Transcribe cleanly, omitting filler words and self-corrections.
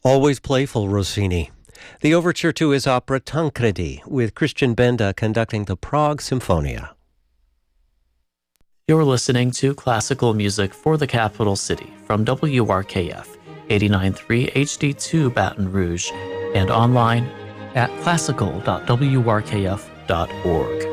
Always playful, Rossini. The overture to his opera Tancredi, with Christian Benda conducting the Prague Symphonia. You're listening to classical music for the capital city from WRKF 89.3 HD2 Baton Rouge and online at classical.wrkf.org.